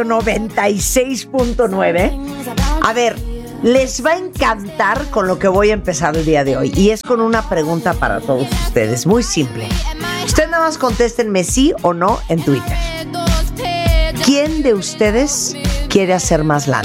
96.9. A ver, les va a encantar con lo que voy a empezar el día de hoy. Y es con una pregunta para todos ustedes, muy simple. Ustedes nada más contéstenme sí o no en Twitter. ¿Quién de ustedes quiere hacer más lana?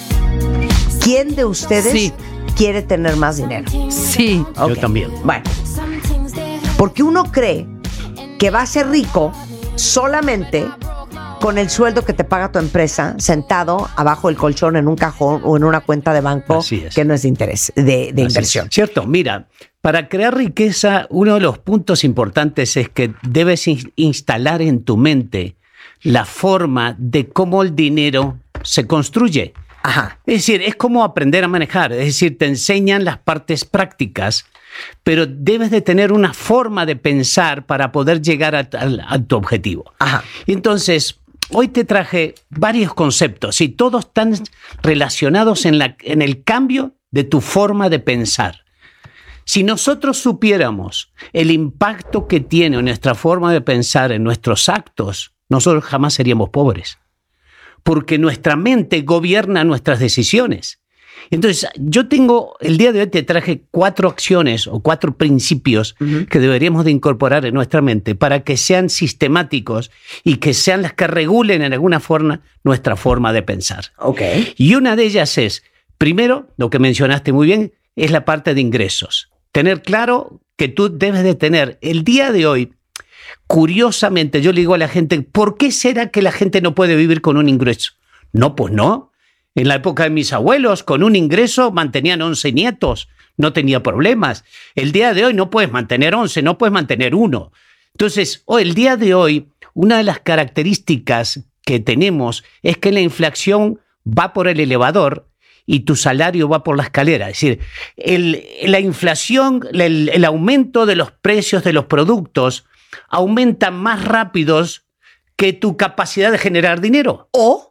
¿Quién de ustedes quiere tener más dinero? Sí, okay. Yo también. Bueno, porque uno cree que va a ser rico solamente con el sueldo que te paga tu empresa sentado abajo del colchón en un cajón o en una cuenta de banco que no es de interés, de inversión. Cierto, mira, para crear riqueza, uno de los puntos importantes es que debes instalar en tu mente la forma de cómo el dinero se construye. Ajá. Es decir, es como aprender a manejar, es decir, te enseñan las partes prácticas, pero debes de tener una forma de pensar para poder llegar a tu objetivo. Ajá. Entonces, hoy te traje varios conceptos y todos están relacionados en el cambio de tu forma de pensar. Si nosotros supiéramos el impacto que tiene nuestra forma de pensar en nuestros actos, nosotros jamás seríamos pobres, porque nuestra mente gobierna nuestras decisiones. Entonces, el día de hoy te traje 4 acciones o 4 principios que deberíamos de incorporar en nuestra mente para que sean sistemáticos y que sean las que regulen en alguna forma nuestra forma de pensar. Okay. Y una de ellas es, primero, lo que mencionaste muy bien, es la parte de ingresos. Tener claro que tú debes de tener el día de hoy. Curiosamente, yo le digo a la gente, ¿por qué será que la gente no puede vivir con un ingreso? No, pues no. En la época de mis abuelos, con un ingreso mantenían 11 nietos, no tenía problemas. El día de hoy no puedes mantener 11, no puedes mantener 1. Entonces, el día de hoy, una de las características que tenemos es que la inflación va por el elevador y tu salario va por la escalera. Es decir, la inflación, el aumento de los precios de los productos aumenta más rápidos que tu capacidad de generar dinero. O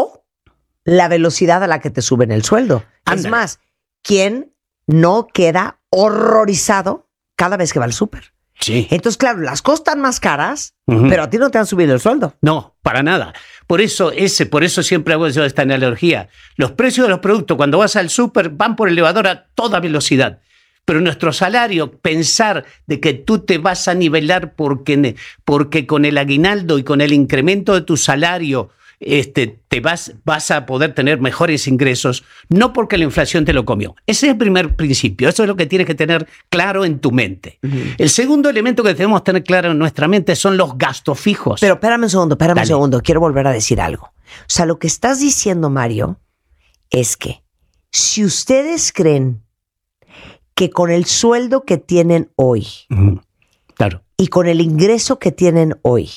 la velocidad a la que te suben el sueldo. Ándale. Es más, ¿quién no queda horrorizado cada vez que va al súper? Sí. Entonces, claro, las cosas están más caras, pero a ti no te han subido el sueldo. No, para nada. Por eso siempre hago yo esta analogía. Los precios de los productos cuando vas al súper van por el elevador a toda velocidad. Pero nuestro salario, pensar de que tú te vas a nivelar porque con el aguinaldo y con el incremento de tu salario vas a poder tener mejores ingresos, no porque la inflación te lo comió. Ese es el primer principio. Eso es lo que tienes que tener claro en tu mente. El segundo elemento que debemos tener claro en nuestra mente son los gastos fijos. Pero espérame un segundo. Quiero volver a decir algo. O sea, lo que estás diciendo, Mario, es que si ustedes creen que con el sueldo que tienen hoy claro, y con el ingreso que tienen hoy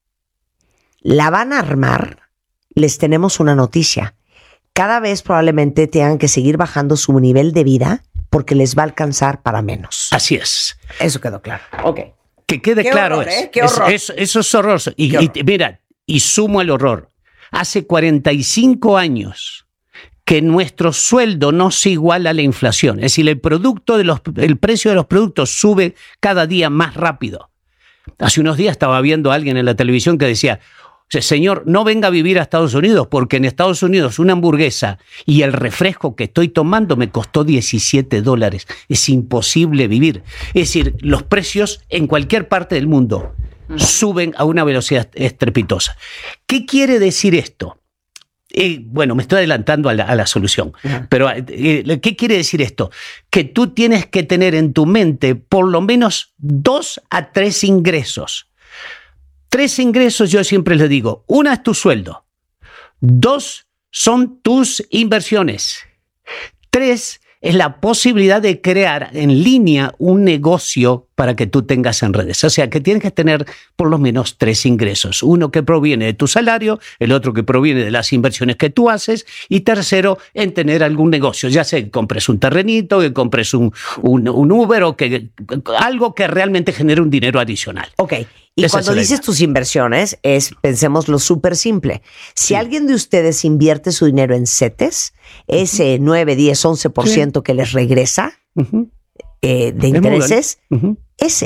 la van a armar, les tenemos una noticia. Cada vez probablemente tengan que seguir bajando su nivel de vida porque les va a alcanzar para menos. así es. Eso quedó claro. Ok. Que quede Qué claro horror, ¿eh? Qué horror. Eso es horroroso. Y sumo el horror. Hace 45 años que nuestro sueldo no se iguala a la inflación. Es decir, el precio de los productos sube cada día más rápido. Hace unos días estaba viendo a alguien en la televisión que decía, señor, no venga a vivir a Estados Unidos porque en Estados Unidos una hamburguesa y el refresco que estoy tomando me costó $17. Es imposible vivir. Es decir, los precios en cualquier parte del mundo suben a una velocidad estrepitosa. ¿Qué quiere decir esto? Bueno, me estoy adelantando a la solución, pero ¿qué quiere decir esto? Que tú tienes que tener en tu mente por lo menos 2 a 3 ingresos. 3 ingresos, yo siempre les digo, 1 es tu sueldo, 2 son tus inversiones, 3 es la posibilidad de crear en línea un negocio para que tú tengas en redes. O sea, que tienes que tener por lo menos 3 ingresos. Uno que proviene de tu salario, el otro que proviene de las inversiones que tú haces y tercero, en tener algún negocio. Ya sea que compres un terrenito, que compres un Uber o algo que realmente genere un dinero adicional. Ok. Y cuando dices tus inversiones, pensemos lo súper simple. Si alguien de ustedes invierte su dinero en CETES, ese 9, 10, 11% que les regresa de intereses, ese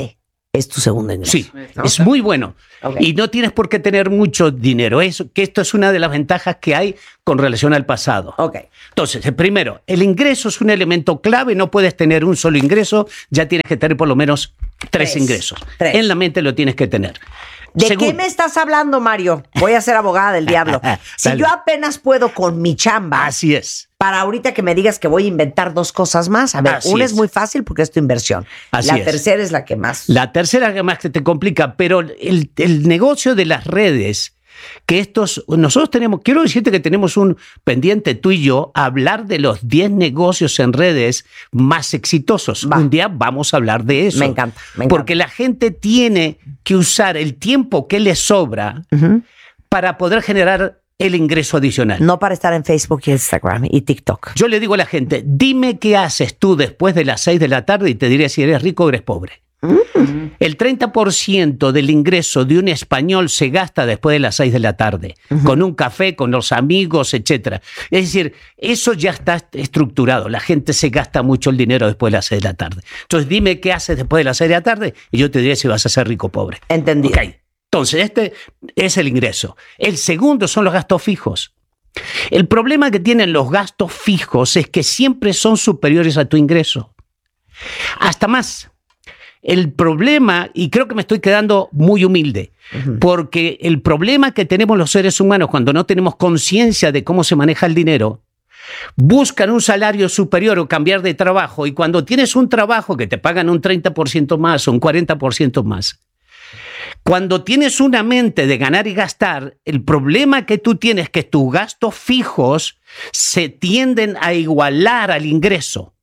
es tu segundo ingreso. Sí, ¿no? es muy bueno. Okay. Y no tienes por qué tener mucho dinero. Que esto es una de las ventajas que hay con relación al pasado. Okay. Entonces, primero, el ingreso es un elemento clave. No puedes tener un solo ingreso. Ya tienes que tener por lo menos tres ingresos. En la mente lo tienes que tener. ¿De qué me estás hablando, Mario? Voy a ser abogada del diablo. Si yo apenas puedo con mi chamba. Así es. Para ahorita que me digas que voy a inventar dos cosas más. A ver, una es muy fácil porque es tu inversión. La tercera es la que más. La tercera que más que te complica, pero el negocio de las redes, que nosotros quiero decirte que tenemos un pendiente tú y yo, hablar de los 10 negocios en redes más exitosos. Un día vamos a hablar de eso. Me encanta. Porque la gente tiene que usar el tiempo que le sobra para poder generar el ingreso adicional. No para estar en Facebook y Instagram y TikTok. Yo le digo a la gente, dime qué haces tú después de las 6 de la tarde y te diré si eres rico o eres pobre. El 30% del ingreso de un español se gasta después de las 6 de la tarde, con un café, con los amigos, etc. Es decir, eso ya está estructurado. La gente se gasta mucho el dinero después de las 6 de la tarde. Entonces, dime qué haces después de las 6 de la tarde y yo te diré si vas a ser rico o pobre. Entendido. Okay. Entonces, este es el ingreso. El segundo son los gastos fijos. El problema que tienen los gastos fijos es que siempre son superiores a tu ingreso. Hasta más. El problema, y creo que me estoy quedando muy humilde, porque el problema que tenemos los seres humanos cuando no tenemos conciencia de cómo se maneja el dinero, buscan un salario superior o cambiar de trabajo, y cuando tienes un trabajo que te pagan un 30% más o un 40% más, cuando tienes una mente de ganar y gastar, el problema que tú tienes es que tus gastos fijos se tienden a igualar al ingreso.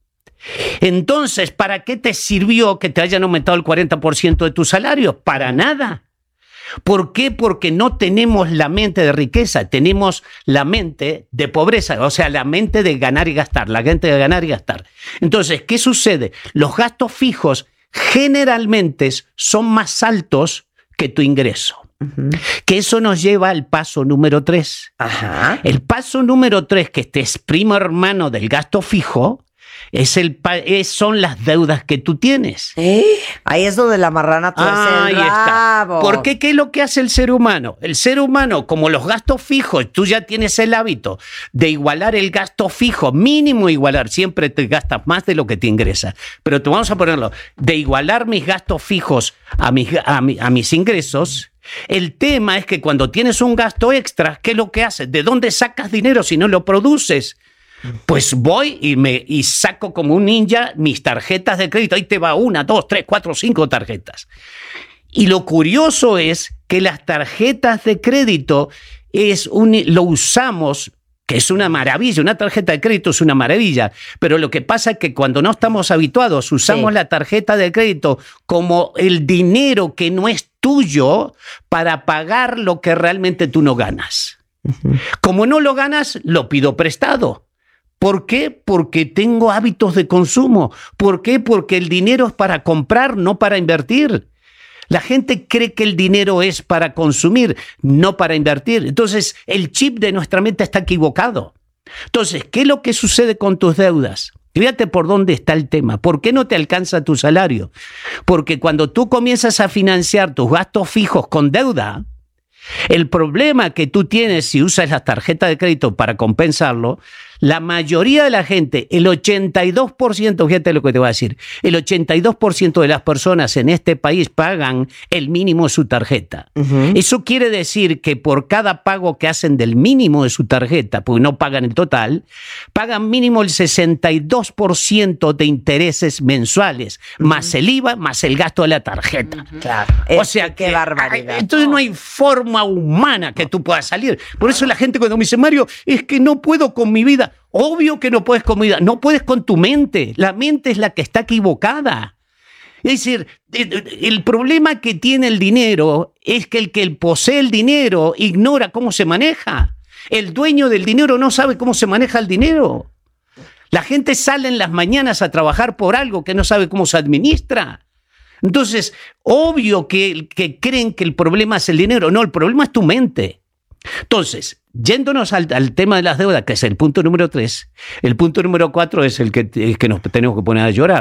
Entonces, ¿para qué te sirvió que te hayan aumentado el 40% de tu salario? Para nada. ¿Por qué? Porque no tenemos la mente de riqueza, tenemos la mente de pobreza, o sea, la mente de ganar y gastar, la mente de ganar y gastar. Entonces, ¿qué sucede? Los gastos fijos generalmente son más altos que tu ingreso. Que eso nos lleva al paso número 3. El paso número 3, que este es primo hermano del gasto fijo, son las deudas que tú tienes. Ahí es donde la marrana tuerce el rabo. Porque ¿qué es lo que hace el ser humano? El ser humano, como los gastos fijos, tú ya tienes el hábito de igualar el gasto fijo, mínimo igualar, siempre te gastas más de lo que te ingresa. Pero tú vamos a ponerlo, de igualar mis gastos fijos a mis ingresos. El tema es que cuando tienes un gasto extra, ¿qué es lo que haces? ¿De dónde sacas dinero si no lo produces? Pues voy y saco como un ninja mis tarjetas de crédito. Ahí te va 1, 2, 3, 4, 5 tarjetas. Y lo curioso es que las tarjetas de crédito lo usamos, que es una maravilla. Una tarjeta de crédito es una maravilla. Pero lo que pasa es que cuando no estamos habituados, usamos la tarjeta de crédito como el dinero que no es tuyo para pagar lo que realmente tú no ganas. Como no lo ganas, lo pido prestado. ¿Por qué? Porque tengo hábitos de consumo. ¿Por qué? Porque el dinero es para comprar, no para invertir. La gente cree que el dinero es para consumir, no para invertir. Entonces, el chip de nuestra mente está equivocado. Entonces, ¿qué es lo que sucede con tus deudas? Fíjate por dónde está el tema. ¿Por qué no te alcanza tu salario? Porque cuando tú comienzas a financiar tus gastos fijos con deuda, el problema que tú tienes si usas las tarjetas de crédito para compensarlo, la mayoría de la gente, el 82%, fíjate lo que te voy a decir, el 82% de las personas en este país pagan el mínimo de su tarjeta. Eso quiere decir que por cada pago que hacen del mínimo de su tarjeta, porque no pagan el total, pagan mínimo el 62% de intereses mensuales, más el IVA, más el gasto de la tarjeta. Claro. O sea, qué barbaridad. Entonces no hay forma humana que tú puedas salir. Por eso la gente cuando me dice, Mario, es que no puedo con mi vida. Obvio que no puedes con mi vida, no puedes con tu mente. La mente es la que está equivocada. Es decir, el problema que tiene el dinero es que el que posee el dinero ignora cómo se maneja. El dueño del dinero no sabe cómo se maneja el dinero. La gente sale en las mañanas a trabajar por algo que no sabe cómo se administra. Entonces, obvio que creen que el problema es el dinero. No, el problema es tu mente. Entonces, yéndonos al tema de las deudas, que es el punto número 3, el punto número 4 es el que nos tenemos que poner a llorar,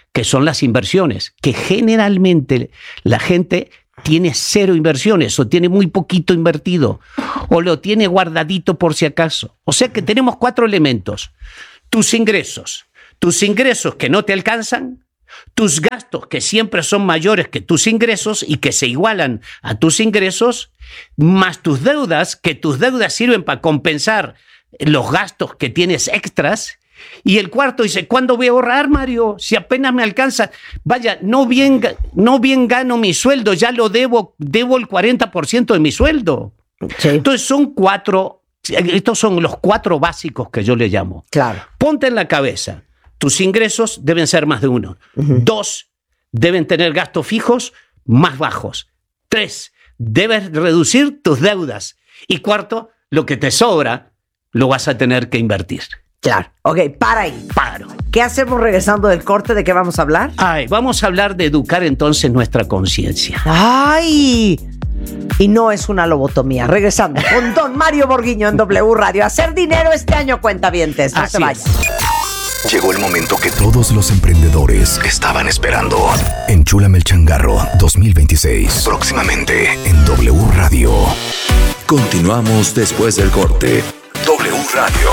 que son las inversiones, que generalmente la gente tiene 0 inversiones o tiene muy poquito invertido o lo tiene guardadito por si acaso. O sea que tenemos 4 elementos. Tus ingresos que no te alcanzan, tus gastos que siempre son mayores que tus ingresos y que se igualan a tus ingresos, más tus deudas, que tus deudas sirven para compensar los gastos que tienes extras. Y el cuarto dice, ¿cuándo voy a ahorrar, Mario? Si apenas me alcanza. Vaya, no bien gano mi sueldo, ya lo debo el 40% de mi sueldo. Sí. Entonces estos son los 4 básicos que yo le llamo. Claro. Ponte en la cabeza, tus ingresos deben ser más de 1. 2, deben tener gastos fijos más bajos. 3, debes reducir tus deudas. Y 4, lo que te sobra lo vas a tener que invertir. Claro. Ok, para ahí. Paro. ¿Qué hacemos regresando del corte? ¿De qué vamos a hablar? Vamos a hablar de educar entonces nuestra conciencia. ¡Ay! Y no es una lobotomía. Regresando con don Mario Borguiño en W Radio. Hacer dinero este año, cuentavientes. No se vayan. Llegó el momento que todos los emprendedores estaban esperando. Enchúlame el changarro 2026. Próximamente en W Radio. Continuamos después del corte. W Radio.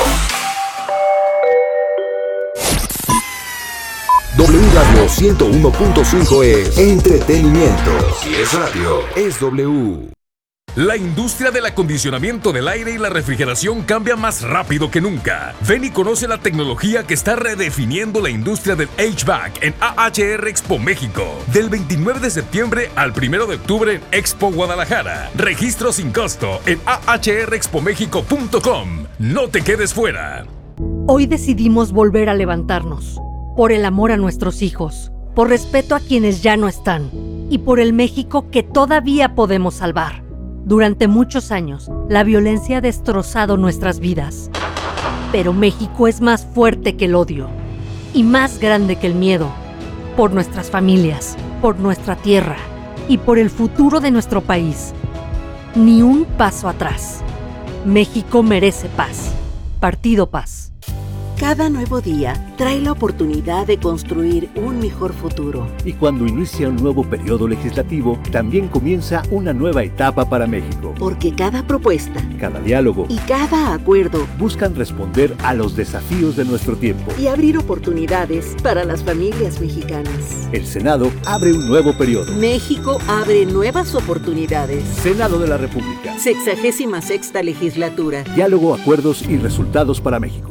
W Radio 101.5 es entretenimiento. Si es radio, es W. La industria del acondicionamiento del aire y la refrigeración cambia más rápido que nunca. Ven y conoce la tecnología que está redefiniendo la industria del HVAC en AHR Expo México. Del 29 de septiembre al 1 de octubre en Expo Guadalajara. Registro sin costo en ahrexpomexico.com. No te quedes fuera. Hoy decidimos volver a levantarnos. Por el amor a nuestros hijos, por respeto a quienes ya no están y por el México que todavía podemos salvar. Durante muchos años, la violencia ha destrozado nuestras vidas. Pero México es más fuerte que el odio y más grande que el miedo. Por nuestras familias, por nuestra tierra y por el futuro de nuestro país. Ni un paso atrás. México merece paz. Partido Paz. Cada nuevo día trae la oportunidad de construir un mejor futuro. Y cuando inicia un nuevo periodo legislativo, también comienza una nueva etapa para México. Porque cada propuesta, cada diálogo y cada acuerdo buscan responder a los desafíos de nuestro tiempo y abrir oportunidades para las familias mexicanas. El Senado abre un nuevo periodo. México abre nuevas oportunidades. Senado de la República. 66ª legislatura. Diálogo, acuerdos y resultados para México.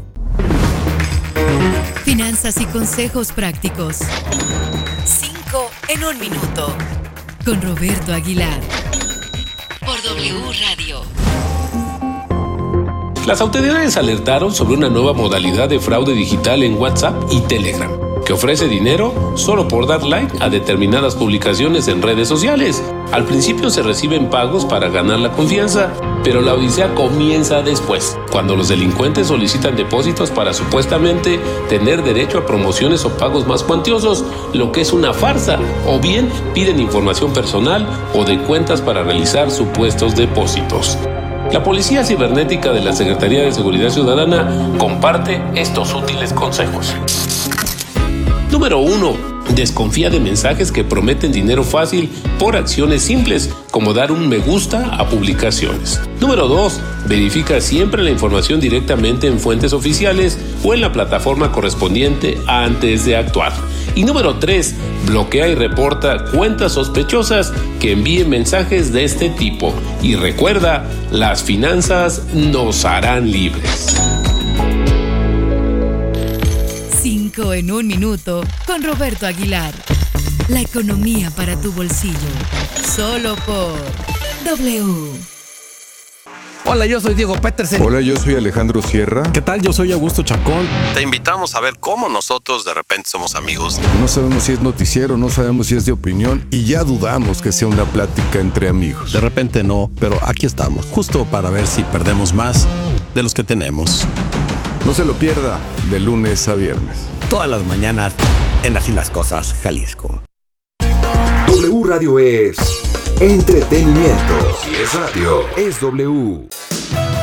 Finanzas y consejos prácticos. 5 en 1 minuto. Con Roberto Aguilar. Por W Radio. Las autoridades alertaron sobre una nueva modalidad de fraude digital en WhatsApp y Telegram, que ofrece dinero solo por dar like a determinadas publicaciones en redes sociales. Al principio se reciben pagos para ganar la confianza, pero la odisea comienza después, cuando los delincuentes solicitan depósitos para supuestamente tener derecho a promociones o pagos más cuantiosos, lo que es una farsa, o bien piden información personal o de cuentas para realizar supuestos depósitos. La Policía Cibernética de la Secretaría de Seguridad Ciudadana comparte estos útiles consejos. Número 1. Desconfía de mensajes que prometen dinero fácil por acciones simples, como dar un me gusta a publicaciones. Número 2. Verifica siempre la información directamente en fuentes oficiales o en la plataforma correspondiente antes de actuar. Y número 3. Bloquea y reporta cuentas sospechosas que envíen mensajes de este tipo. Y recuerda, las finanzas nos harán libres. 5 en 1 minuto con Roberto Aguilar. La economía para tu bolsillo. Solo por W. Hola, yo soy Diego Petersen. Hola, yo soy Alejandro Sierra. ¿Qué tal? Yo soy Augusto Chacón. Te invitamos a ver cómo nosotros de repente somos amigos. No sabemos si es noticiero, no sabemos si es de opinión y ya dudamos que sea una plática entre amigos. De repente no, pero aquí estamos, justo para ver si perdemos más de los que tenemos. No se lo pierda, de lunes a viernes. Todas las mañanas en Así las Cosas, Jalisco. W Radio es entretenimiento. Si es radio, es W.